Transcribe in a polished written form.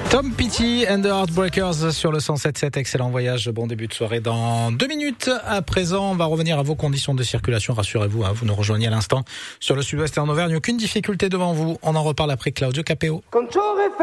Tom Petty and the Heartbreakers sur le 107.7. Excellent voyage, bon début de soirée dans 2 minutes. À présent, on va revenir à vos conditions de circulation. Rassurez-vous, vous nous rejoignez à l'instant sur le sud-ouest et en Auvergne. Aucune difficulté devant vous. On en reparle après Claudio Capéo.